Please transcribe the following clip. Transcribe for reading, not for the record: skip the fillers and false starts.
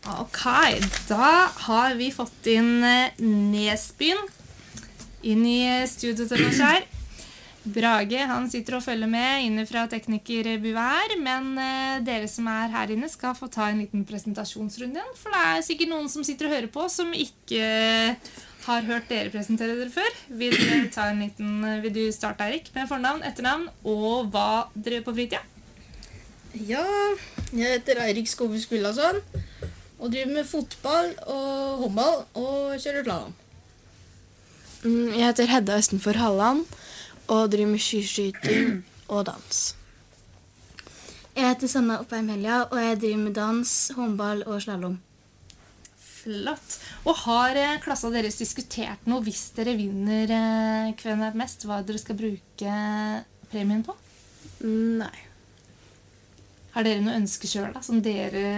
Ok, da har vi fått inn Nesbyen inn i studio til oss her. Brage, han sitter og følger med inne fra teknikerbuet, men dere som er her inne skal få ta en liten presentasjonsrunde igjen, for det er sikkert noen som sitter og hører på som ikke har hørt dere presentere dere før. Vil du starte, Erik, med fornavn, etternavn og hva dere gjør på fritida? Ja, jeg heter Eirik Skove Skullason og driver med fotball og håndball og kjører slalom. Jeg heter Hedda Østenfor Halland og driver med skiskyting og dans. Jeg heter Sanna Oppheim Helja, og jeg driver med dans, håndball og slalom. Flott. Og har klassa deres diskutert noe hvis dere vinner Kven er mest, hva dere skal bruke premien på? Nei. Har dere noe ønske selv da, som dere